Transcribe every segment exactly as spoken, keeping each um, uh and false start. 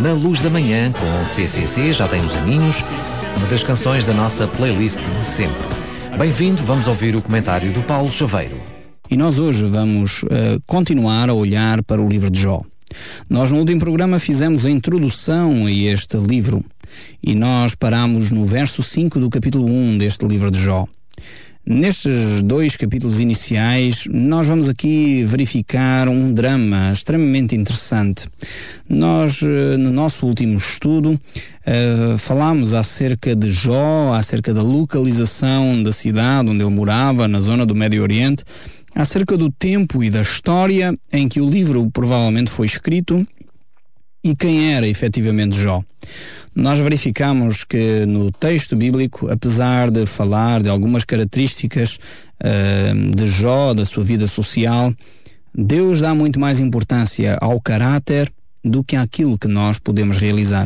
Na Luz da Manhã, com C C C, já tem uns aninhos, uma das canções da nossa playlist de sempre. Bem-vindo, vamos ouvir o comentário do Paulo Chaveiro. E nós hoje vamos uh, continuar a olhar para o livro de Jó. Nós no último programa fizemos a introdução a este livro e nós paramos no verso cinco do capítulo um deste livro de Jó. Nestes dois capítulos iniciais, nós vamos aqui verificar um drama extremamente interessante. Nós, no nosso último estudo, uh, falámos acerca de Jó, acerca da localização da cidade onde ele morava, na zona do Médio Oriente, acerca do tempo e da história em que o livro provavelmente foi escrito e quem era efetivamente Jó. Nós verificamos que no texto bíblico, apesar de falar de algumas características uh, de Jó, da sua vida social, Deus dá muito mais importância ao caráter do que àquilo que nós podemos realizar.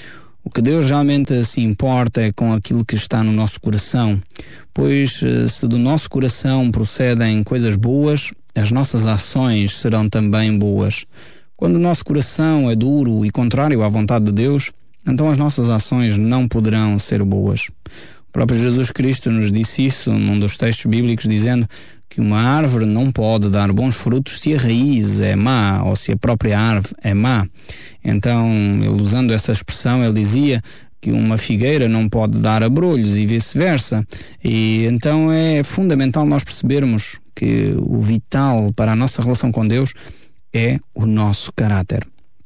O que Deus realmente se importa é com aquilo que está no nosso coração, pois se do nosso coração procedem coisas boas, as nossas ações serão também boas. Quando o nosso coração é duro e contrário à vontade de Deus, então as nossas ações não poderão ser boas. O próprio Jesus Cristo nos disse isso num dos textos bíblicos, dizendo que uma árvore não pode dar bons frutos se a raiz é má ou se a própria árvore é má. Então, ele usando essa expressão, ele dizia que uma figueira não pode dar abrolhos e vice-versa. E então é fundamental nós percebermos que o vital para a nossa relação com Deus é o nosso caráter.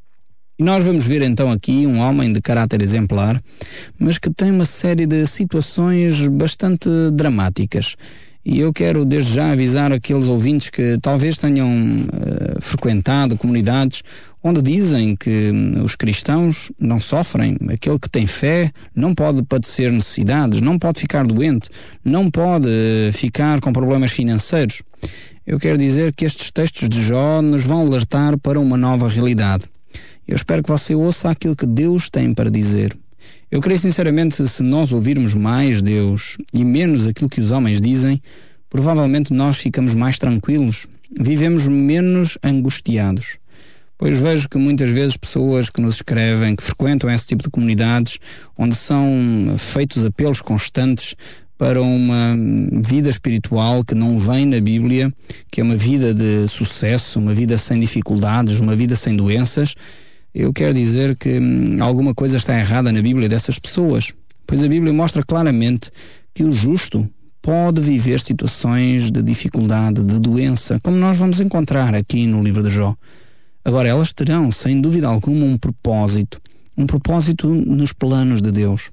E nós vamos ver então aqui um homem de caráter exemplar, mas que tem uma série de situações bastante dramáticas. E eu quero desde já avisar aqueles ouvintes que talvez tenham uh, frequentado comunidades onde dizem que um, os cristãos não sofrem. Aquele que tem fé não pode padecer necessidades, não pode ficar doente, não pode uh, ficar com problemas financeiros. Eu quero dizer que estes textos de Jó nos vão alertar para uma nova realidade. Eu espero que você ouça aquilo que Deus tem para dizer. Eu creio sinceramente que se nós ouvirmos mais Deus e menos aquilo que os homens dizem, provavelmente nós ficamos mais tranquilos, vivemos menos angustiados. Pois vejo que muitas vezes pessoas que nos escrevem, que frequentam esse tipo de comunidades, onde são feitos apelos constantes para uma vida espiritual que não vem na Bíblia, que é uma vida de sucesso, uma vida sem dificuldades, uma vida sem doenças, eu quero dizer que hum, alguma coisa está errada na Bíblia dessas pessoas, pois a Bíblia mostra claramente que o justo pode viver situações de dificuldade, de doença, como nós vamos encontrar aqui no livro de Jó. Agora, elas terão, sem dúvida alguma, um propósito, um propósito nos planos de Deus,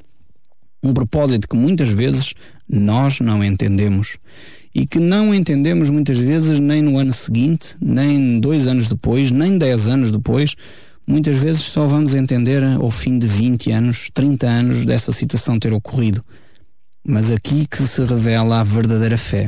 um propósito que muitas vezes nós não entendemos e que não entendemos muitas vezes nem no ano seguinte, nem dois anos depois, nem dez anos depois. Muitas vezes só vamos entender ao fim de vinte anos, trinta anos dessa situação ter ocorrido. Mas aqui que se revela a verdadeira fé.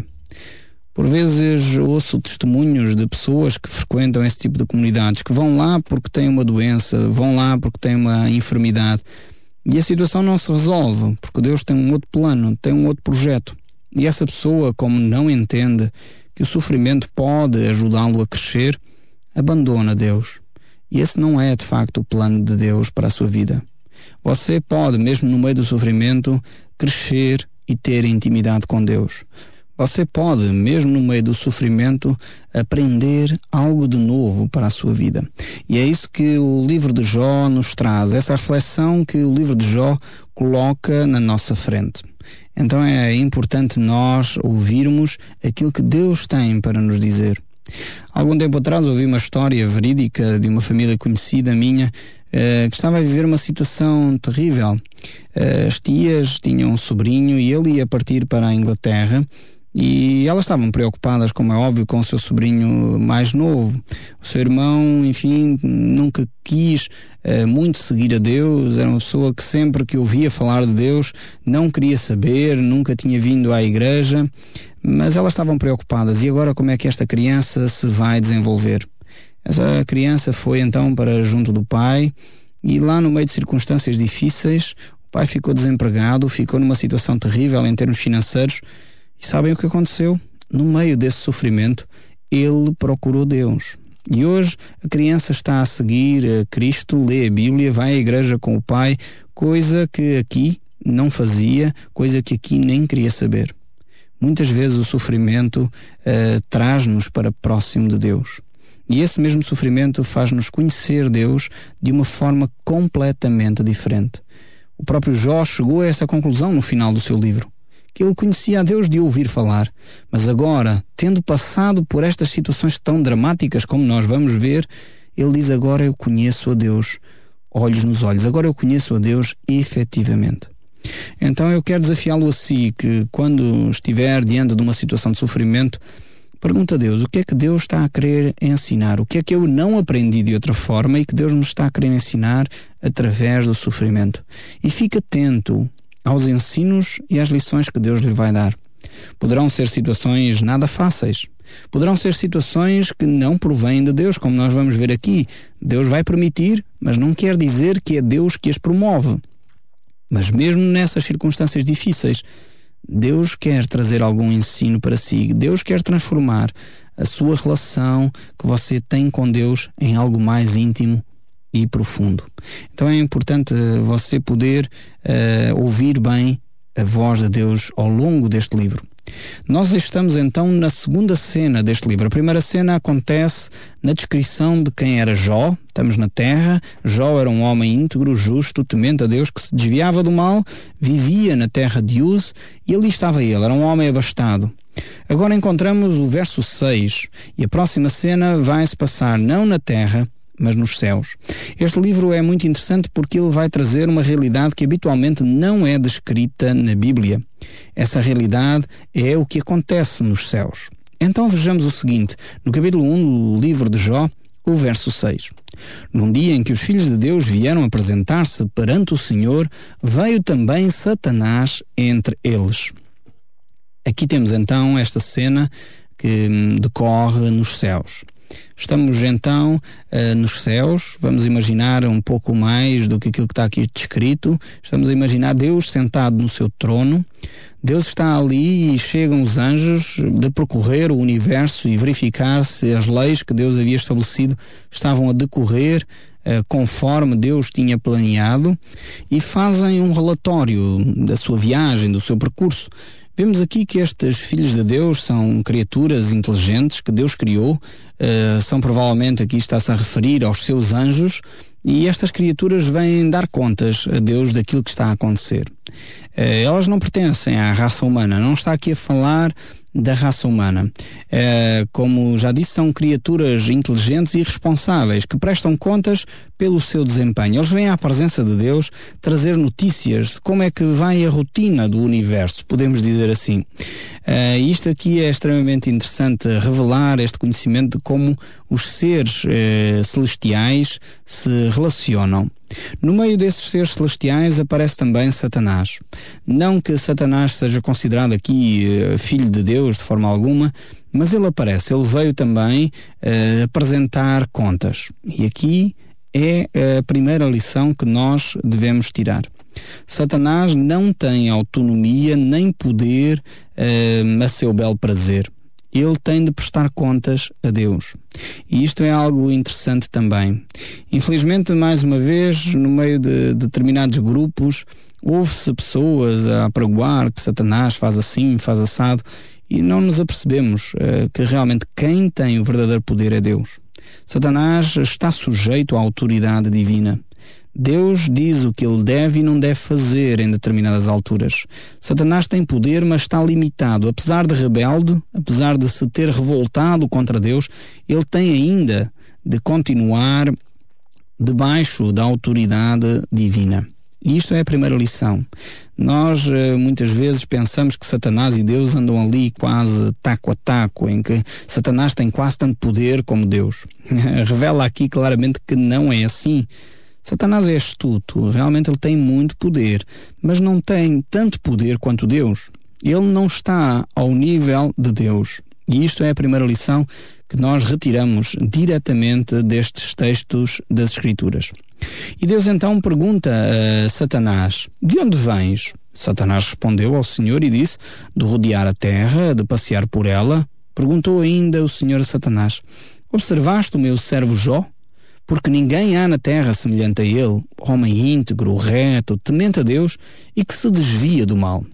Por vezes ouço testemunhos de pessoas que frequentam esse tipo de comunidades, que vão lá porque têm uma doença, vão lá porque têm uma enfermidade, e a situação não se resolve, porque Deus tem um outro plano, tem um outro projeto. E essa pessoa, como não entende que o sofrimento pode ajudá-lo a crescer, abandona Deus. E esse não é, de facto, o plano de Deus para a sua vida. Você pode, mesmo no meio do sofrimento, crescer e ter intimidade com Deus. Você pode, mesmo no meio do sofrimento, aprender algo de novo para a sua vida. E é isso que o livro de Jó nos traz, essa reflexão que o livro de Jó coloca na nossa frente. Então é importante nós ouvirmos aquilo que Deus tem para nos dizer. Algum tempo atrás ouvi uma história verídica de uma família conhecida minha eh, que estava a viver uma situação terrível. Eh, as tias tinham um sobrinho e ele ia partir para a Inglaterra e elas estavam preocupadas, como é óbvio, com o seu sobrinho mais novo. O seu irmão, enfim, nunca quis eh, muito seguir a Deus, era uma pessoa que sempre que ouvia falar de Deus não queria saber, nunca tinha vindo à igreja, mas elas estavam preocupadas. E agora como é que esta criança se vai desenvolver? Essa criança foi então para junto do pai e lá no meio de circunstâncias difíceis, o pai ficou desempregado, ficou numa situação terrível em termos financeiros. E sabem o que aconteceu? No meio desse sofrimento, ele procurou Deus. E hoje a criança está a seguir a Cristo, lê a Bíblia, vai à igreja com o pai, coisa que aqui não fazia, coisa que aqui nem queria saber. Muitas vezes o sofrimento uh, traz-nos para próximo de Deus. E esse mesmo sofrimento faz-nos conhecer Deus de uma forma completamente diferente. O próprio Jó chegou a essa conclusão no final do seu livro, que ele conhecia a Deus de ouvir falar, mas agora, tendo passado por estas situações tão dramáticas como nós vamos ver, ele diz: agora eu conheço a Deus, olhos nos olhos, agora eu conheço a Deus efetivamente. Então eu quero desafiá-lo a si, que quando estiver diante de uma situação de sofrimento, pergunta a Deus: o que é que Deus está a querer ensinar? O que é que eu não aprendi de outra forma e que Deus nos está a querer ensinar através do sofrimento? E fique atento aos ensinos e às lições que Deus lhe vai dar. Poderão ser situações nada fáceis. Poderão ser situações que não provêm de Deus, como nós vamos ver aqui. Deus vai permitir, mas não quer dizer que é Deus que as promove. Mas mesmo nessas circunstâncias difíceis, Deus quer trazer algum ensino para si. Deus quer transformar a sua relação que você tem com Deus em algo mais íntimo e profundo. Então é importante você poder uh, ouvir bem a voz de Deus ao longo deste livro. Nós estamos então na segunda cena deste livro. A primeira cena acontece na descrição de quem era Jó. Estamos na terra. Jó era um homem íntegro, justo, temente a Deus, que se desviava do mal, vivia na terra de Uz, e ali estava ele, era um homem abastado. Agora encontramos o verso seis, e a próxima cena vai-se passar não na terra, mas nos céus. Este livro é muito interessante porque ele vai trazer uma realidade que habitualmente não é descrita na Bíblia. Essa realidade é o que acontece nos céus. Então vejamos o seguinte, no capítulo um do livro de Jó, o verso seis. Num dia em que os filhos de Deus vieram apresentar-se perante o Senhor, veio também Satanás entre eles. Aqui temos então esta cena que decorre nos céus. Estamos então uh, nos céus, vamos imaginar um pouco mais do que aquilo que está aqui descrito. Estamos a imaginar Deus sentado no seu trono. Deus está ali e chegam os anjos de percorrer o universo e verificar se as leis que Deus havia estabelecido estavam a decorrer uh, conforme Deus tinha planeado, e fazem um relatório da sua viagem, do seu percurso. Vemos aqui que estes filhos de Deus são criaturas inteligentes que Deus criou, uh, são provavelmente, aqui está-se a referir aos seus anjos, e estas criaturas vêm dar contas a Deus daquilo que está a acontecer. Uh, elas não pertencem à raça humana, não está aqui a falar da raça humana. Uh, como já disse, são criaturas inteligentes e responsáveis que prestam contas pelo seu desempenho. Eles vêm à presença de Deus trazer notícias de como é que vai a rotina do universo, podemos dizer assim. Uh, isto aqui é extremamente interessante, revelar este conhecimento de como os seres uh, celestiais se relacionam. No meio desses seres celestiais aparece também Satanás. Não que Satanás seja considerado aqui uh, filho de Deus de forma alguma, mas ele aparece, ele veio também uh, apresentar contas. E aqui é a primeira lição que nós devemos tirar. Satanás não tem autonomia nem poder uh, a seu belo prazer. Ele tem de prestar contas a Deus. E isto é algo interessante também. Infelizmente, mais uma vez, no meio de, de determinados grupos, ouve-se pessoas a apregoar que Satanás faz assim, faz assado, e não nos apercebemos uh, que realmente quem tem o verdadeiro poder é Deus. Satanás está sujeito à autoridade divina. Deus diz o que ele deve e não deve fazer em determinadas alturas. Satanás tem poder, mas está limitado. Apesar de rebelde, apesar de se ter revoltado contra Deus, ele tem ainda de continuar debaixo da autoridade divina. E isto é a primeira lição. Nós muitas vezes pensamos que Satanás e Deus andam ali quase taco a taco, em que Satanás tem quase tanto poder como Deus. Revela aqui claramente que não é assim. Satanás é astuto, realmente ele tem muito poder, mas não tem tanto poder quanto Deus. Ele não está ao nível de Deus. E isto é a primeira lição que nós retiramos diretamente destes textos das Escrituras. E Deus então pergunta a Satanás: de onde vens? Satanás respondeu ao Senhor e disse: de rodear a terra, de passear por ela. Perguntou ainda o Senhor a Satanás: Observaste o meu servo Jó? Porque ninguém há na terra semelhante a ele, homem íntegro, reto, temente a Deus e que se desvia do mal.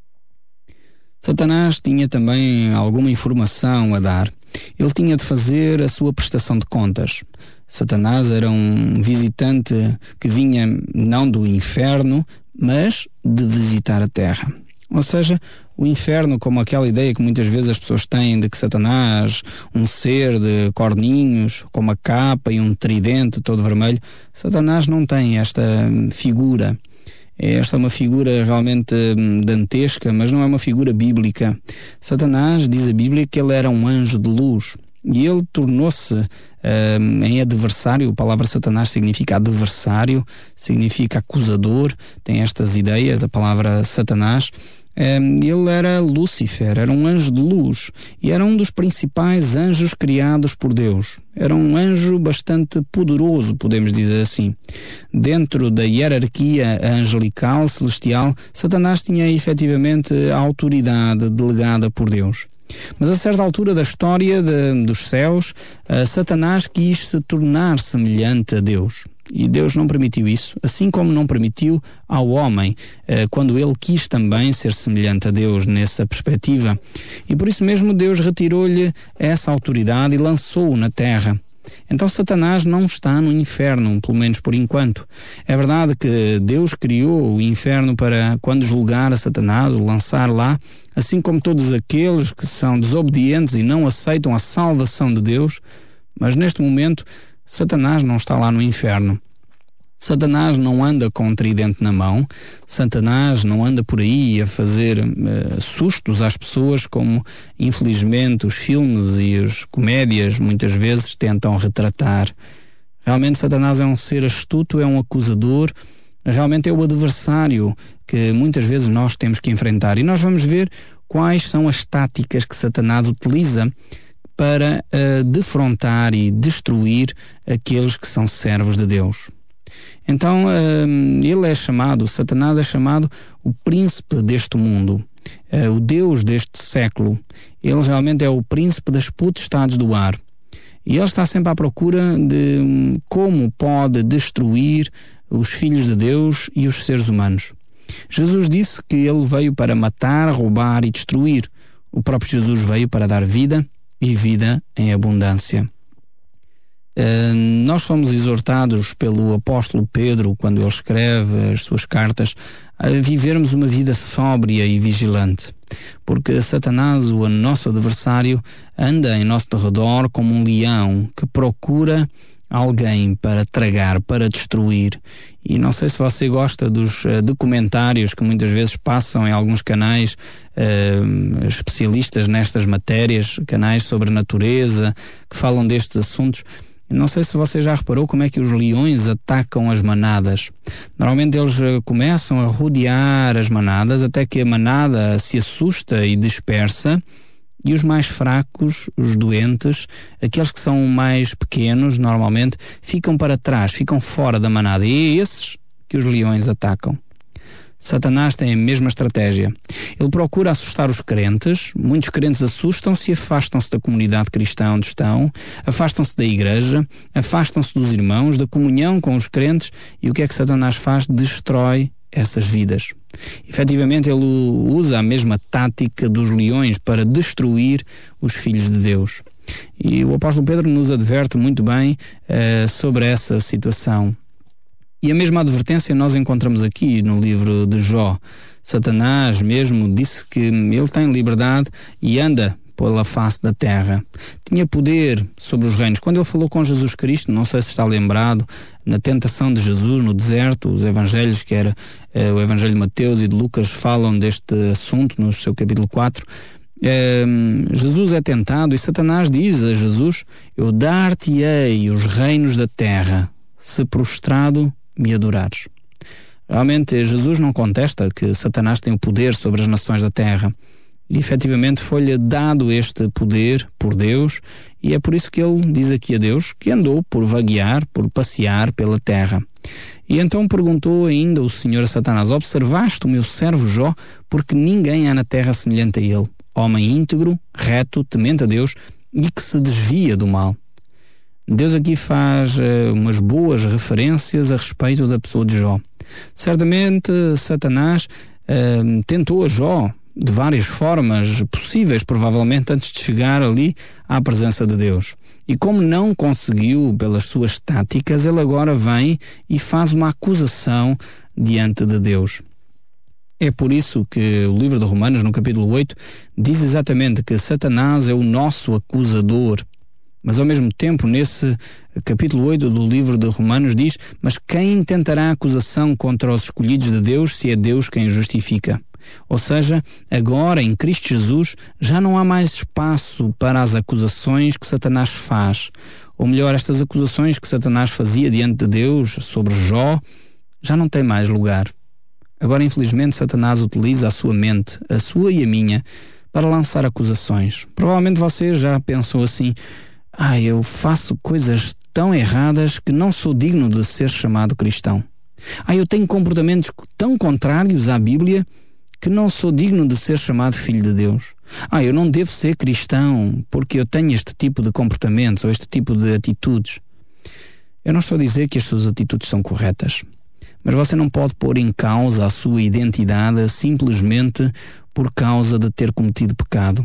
Satanás tinha também alguma informação a dar. Ele tinha de fazer a sua prestação de contas. Satanás era um visitante que vinha não do inferno, mas de visitar a terra. Ou seja, o inferno, como aquela ideia que muitas vezes as pessoas têm de que Satanás, um ser de corninhos, com uma capa e um tridente todo vermelho, Satanás não tem esta figura. Esta é uma figura realmente dantesca, mas não é uma figura bíblica. Satanás, diz a Bíblia, que ele era um anjo de luz. E ele tornou-se um, em adversário. A palavra Satanás significa adversário, significa acusador, tem estas ideias, a palavra Satanás. Um, ele era Lúcifer, era um anjo de luz e era um dos principais anjos criados por Deus. Era um anjo bastante poderoso, podemos dizer assim. Dentro da hierarquia angelical, celestial, Satanás tinha efetivamente a autoridade delegada por Deus. Mas a certa altura da história de, dos céus, uh, Satanás quis se tornar semelhante a Deus. E Deus não permitiu isso, assim como não permitiu ao homem, uh, quando ele quis também ser semelhante a Deus nessa perspectiva. E por isso mesmo Deus retirou-lhe essa autoridade e lançou-o na terra. Então Satanás não está no inferno, pelo menos por enquanto. É verdade que Deus criou o inferno para, quando julgar a Satanás, o lançar lá, assim como todos aqueles que são desobedientes e não aceitam a salvação de Deus, mas neste momento Satanás não está lá no inferno. Satanás não anda com um tridente na mão, Satanás não anda por aí a fazer uh, sustos às pessoas, como infelizmente os filmes e as comédias muitas vezes tentam retratar. Realmente Satanás é um ser astuto, é um acusador, realmente é o adversário que muitas vezes nós temos que enfrentar. E nós vamos ver quais são as táticas que Satanás utiliza para uh, defrontar e destruir aqueles que são servos de Deus. Então uh, ele é chamado, Satanás é chamado o príncipe deste mundo, uh, o Deus deste século. Ele realmente é o príncipe das potestades do ar. E ele está sempre à procura de um, como pode destruir os filhos de Deus e os seres humanos. Jesus disse que ele veio para matar, roubar e destruir. O próprio Jesus veio para dar vida e vida em abundância. Uh, nós somos exortados pelo apóstolo Pedro, quando ele escreve as suas cartas, a vivermos uma vida sóbria e vigilante, porque Satanás, o nosso adversário, anda em nosso derredor como um leão que procura alguém para tragar, para destruir. E não sei se você gosta dos uh, documentários que muitas vezes passam em alguns canais uh, especialistas nestas matérias, canais sobre a natureza, que falam destes assuntos. Não sei se você já reparou como é que os leões atacam as manadas. Normalmente eles começam a rodear as manadas até que a manada se assusta e dispersa, e os mais fracos, os doentes, aqueles que são mais pequenos, normalmente, ficam para trás, ficam fora da manada. E é esses que os leões atacam. Satanás tem a mesma estratégia. Ele procura assustar os crentes. Muitos crentes assustam-se e afastam-se da comunidade cristã onde estão, afastam-se da igreja, afastam-se dos irmãos, da comunhão com os crentes. E o que é que Satanás faz? Destrói essas vidas. Efetivamente, ele usa a mesma tática dos leões para destruir os filhos de Deus. E o apóstolo Pedro nos adverte muito bem uh, sobre essa situação. E a mesma advertência nós encontramos aqui no livro de Jó. Satanás mesmo disse que ele tem liberdade e anda pela face da terra. Tinha poder sobre os reinos. Quando ele falou com Jesus Cristo, não sei se está lembrado, na tentação de Jesus no deserto, os evangelhos, que era eh, o evangelho de Mateus e de Lucas, falam deste assunto no seu capítulo quatro. Eh, Jesus é tentado e Satanás diz a Jesus: eu dar-te-ei os reinos da terra, se prostrado me adorares. Realmente Jesus não contesta que Satanás tem o poder sobre as nações da terra, e efetivamente foi-lhe dado este poder por Deus, e é por isso que ele diz aqui a Deus que andou por vaguear, por passear pela terra. E então perguntou ainda o Senhor a Satanás: observaste o meu servo Jó, porque ninguém há na terra semelhante a ele, homem íntegro, reto, temente a Deus e que se desvia do mal. Deus aqui faz uh, umas boas referências a respeito da pessoa de Jó. Certamente Satanás uh, tentou a Jó de várias formas possíveis, provavelmente antes de chegar ali à presença de Deus. E como não conseguiu pelas suas táticas, ele agora vem e faz uma acusação diante de Deus. É por isso que o livro de Romanos, no capítulo oito, diz exatamente que Satanás é o nosso acusador. Mas ao mesmo tempo, nesse capítulo oito do livro de Romanos diz: mas quem intentará acusação contra os escolhidos de Deus, se é Deus quem o justifica? Ou seja, agora em Cristo Jesus já não há mais espaço para as acusações que Satanás faz. Ou melhor, estas acusações que Satanás fazia diante de Deus sobre Jó já não tem mais lugar. Agora, infelizmente, Satanás utiliza a sua mente, a sua e a minha, para lançar acusações. Provavelmente você já pensou assim: ah, eu faço coisas tão erradas que não sou digno de ser chamado cristão. Ah, eu tenho comportamentos tão contrários à Bíblia que não sou digno de ser chamado filho de Deus. Ah, eu não devo ser cristão porque eu tenho este tipo de comportamentos ou este tipo de atitudes. Eu não estou a dizer que as suas atitudes são corretas, mas você não pode pôr em causa a sua identidade simplesmente por causa de ter cometido pecado.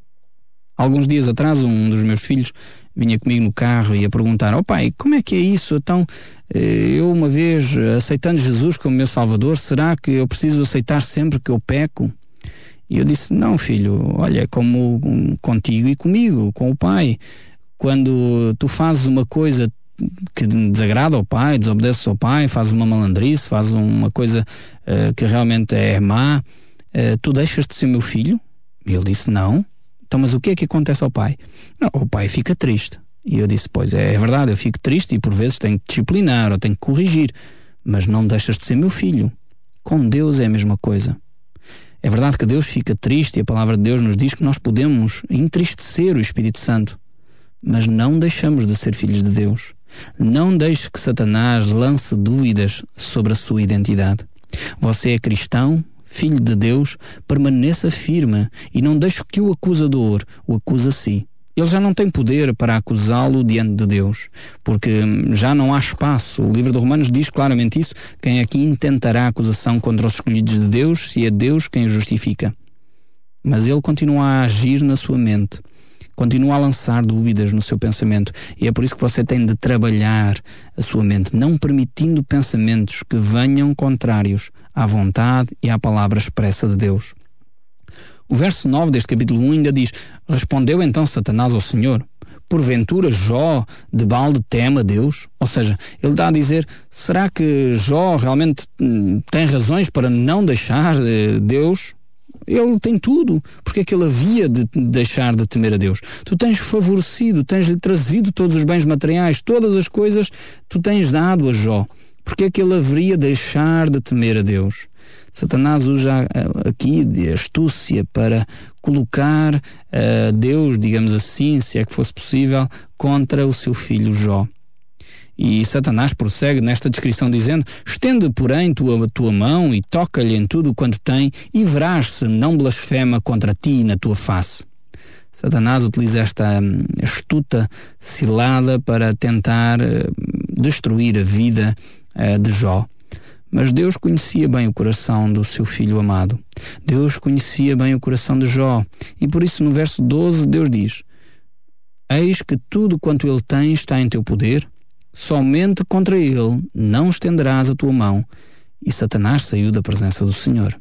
Alguns dias atrás, um dos meus filhos vinha comigo no carro e ia perguntar: ó pai, como é que é isso? Então, eu uma vez aceitando Jesus como meu Salvador, será que eu preciso aceitar sempre que eu peco? E eu disse: não, filho, olha, é como contigo e comigo, com o pai. Quando tu fazes uma coisa que desagrada ao pai, desobedeces ao pai, fazes uma malandrice, fazes uma coisa uh, que realmente é má, uh, tu deixas de ser meu filho? E ele disse: não. Então, mas o que é que acontece ao pai? Não, o pai fica triste. E eu disse: pois é, é verdade, eu fico triste e por vezes tenho que disciplinar ou tenho que corrigir, mas não deixas de ser meu filho. Com Deus é a mesma coisa. É verdade que Deus fica triste e a palavra de Deus nos diz que nós podemos entristecer o Espírito Santo, mas não deixamos de ser filhos de Deus. Não deixe que Satanás lance dúvidas sobre a sua identidade. Você é cristão, filho de Deus, permaneça firme e não deixe que o acusador o acuse a si. Ele já não tem poder para acusá-lo diante de Deus, porque já não há espaço. O livro de Romanos diz claramente isso: quem aqui intentará acusação contra os escolhidos de Deus, se é Deus quem o justifica. Mas ele continua a agir na sua mente, continua a lançar dúvidas no seu pensamento, e é por isso que você tem de trabalhar a sua mente, não permitindo pensamentos que venham contrários à vontade e à palavra expressa de Deus. O verso nove deste capítulo um ainda diz: respondeu então Satanás ao Senhor: porventura Jó de balde teme a Deus? Ou seja, ele está a dizer: será que Jó realmente tem razões para não deixar Deus? Ele tem tudo, porque é que ele havia de deixar de temer a Deus? Tu tens favorecido, tens-lhe trazido todos os bens materiais, todas as coisas tu tens dado a Jó. Porque é que ele haveria de deixar de temer a Deus? Satanás usa aqui de astúcia para colocar uh, Deus, digamos assim, se é que fosse possível, contra o seu filho Jó. E Satanás prossegue nesta descrição dizendo: estende, porém, tua, tua mão e toca-lhe em tudo quanto tem, e verás se não blasfema contra ti na tua face. Satanás utiliza esta hum, astuta cilada para tentar uh, destruir a vida uh, de Jó. Mas Deus conhecia bem o coração do seu filho amado. Deus conhecia bem o coração de Jó. E por isso no verso doze Deus diz: eis que tudo quanto ele tem está em teu poder, somente contra ele não estenderás a tua mão. E Satanás saiu da presença do Senhor.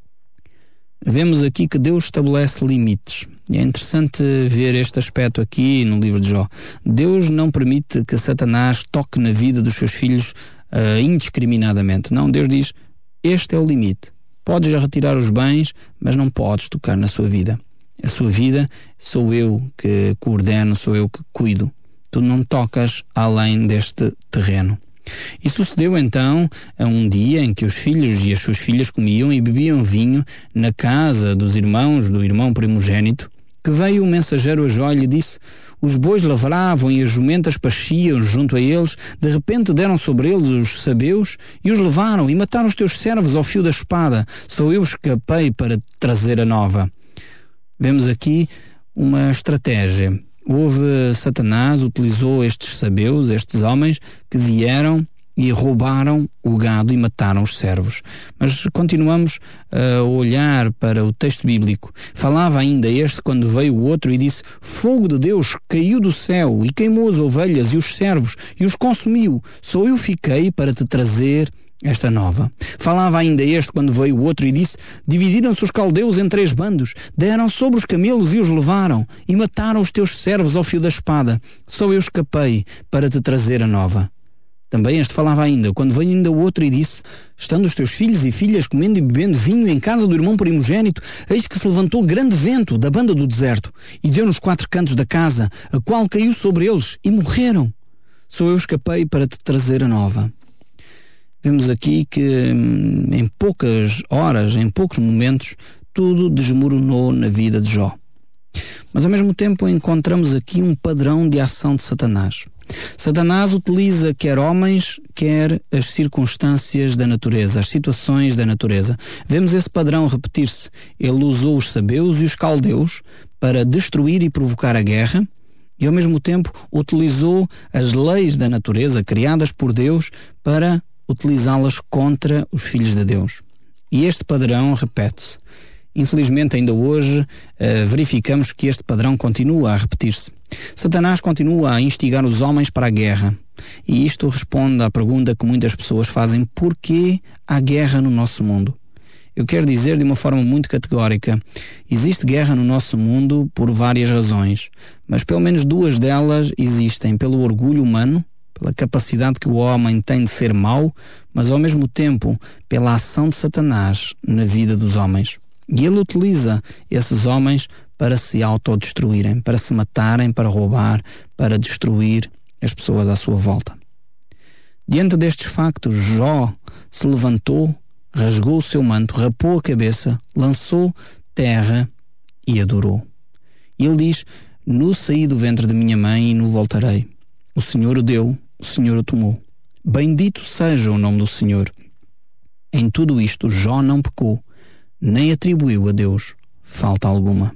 Vemos aqui que Deus estabelece limites. E é interessante ver este aspecto aqui no livro de Jó. Deus não permite que Satanás toque na vida dos seus filhos uh, indiscriminadamente. Não, Deus diz: este é o limite. Podes já retirar os bens, mas não podes tocar na sua vida. A sua vida sou eu que coordeno, sou eu que cuido. Tu não tocas além deste terreno. E sucedeu então a um dia em que os filhos e as suas filhas comiam e bebiam vinho na casa dos irmãos do irmão primogênito, que veio um mensageiro a Jó e lhe disse: os bois lavravam e as jumentas pastiam junto a eles, de repente deram sobre eles os sabeus e os levaram e mataram os teus servos ao fio da espada. Só eu escapei para trazer a nova. Vemos aqui uma estratégia. Houve Satanás, utilizou estes sabeus, estes homens que vieram e roubaram o gado e mataram os servos. Mas continuamos a olhar para o texto bíblico. Falava ainda este quando veio o outro e disse: fogo de Deus caiu do céu e queimou as ovelhas e os servos e os consumiu. Só eu fiquei para te trazer esta nova. Falava ainda este quando veio o outro e disse: dividiram-se os caldeus em três bandos, deram sobre os camelos e os levaram, e mataram os teus servos ao fio da espada. Só eu escapei para te trazer a nova. Também este falava ainda, quando veio ainda o outro e disse: estando os teus filhos e filhas comendo e bebendo vinho em casa do irmão primogênito, eis que se levantou grande vento da banda do deserto, e deu nos quatro cantos da casa, a qual caiu sobre eles, e morreram. Só eu escapei para te trazer a nova. Vemos aqui que em poucas horas, em poucos momentos, tudo desmoronou na vida de Jó. Mas ao mesmo tempo encontramos aqui um padrão de ação de Satanás. Satanás utiliza quer homens, quer as circunstâncias da natureza, as situações da natureza. Vemos esse padrão repetir-se. Ele usou os sabeus e os caldeus para destruir e provocar a guerra, e ao mesmo tempo utilizou as leis da natureza criadas por Deus para utilizá-las contra os filhos de Deus. E este padrão repete-se. Infelizmente, ainda hoje, uh, verificamos que este padrão continua a repetir-se. Satanás continua a instigar os homens para a guerra. E isto responde à pergunta que muitas pessoas fazem: por que há guerra no nosso mundo? Eu quero dizer de uma forma muito categórica: existe guerra no nosso mundo por várias razões, mas pelo menos duas delas existem pelo orgulho humano, pela capacidade que o homem tem de ser mau, mas ao mesmo tempo pela ação de Satanás na vida dos homens. E ele utiliza esses homens para se autodestruírem, para se matarem, para roubar, para destruir as pessoas à sua volta. Diante destes factos, Jó se levantou, rasgou o seu manto, rapou a cabeça, lançou terra e adorou. E ele diz: no saí do ventre de minha mãe e no voltarei. O Senhor o deu, o Senhor o tomou. Bendito seja o nome do Senhor. Em tudo isto, Jó não pecou, nem atribuiu a Deus falta alguma.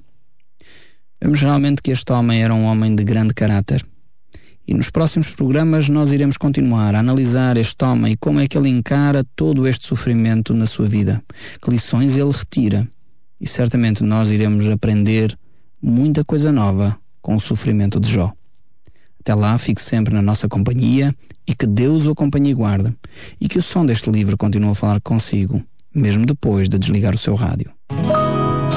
Vemos realmente que este homem era um homem de grande caráter. E nos próximos programas nós iremos continuar a analisar este homem e como é que ele encara todo este sofrimento na sua vida. Que lições ele retira. E certamente nós iremos aprender muita coisa nova com o sofrimento de Jó. Até lá, fique sempre na nossa companhia e que Deus o acompanhe e guarde. E que o som deste livro continue a falar consigo, mesmo depois de desligar o seu rádio.